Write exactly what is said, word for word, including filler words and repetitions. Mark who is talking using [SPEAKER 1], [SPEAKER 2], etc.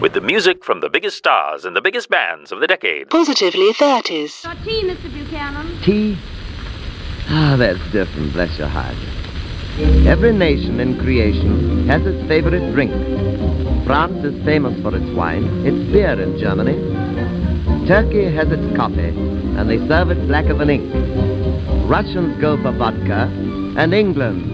[SPEAKER 1] with the music from the biggest stars and the biggest bands of the decade.
[SPEAKER 2] Positively thirties.
[SPEAKER 3] Your tea, Mister Buchanan.
[SPEAKER 4] Tea? Ah, that's different, bless your heart. Every nation in creation has its favorite drink. France is famous for its wine, its beer in Germany. Turkey has its coffee, and they serve it blacker than ink. Russians go for vodka, and England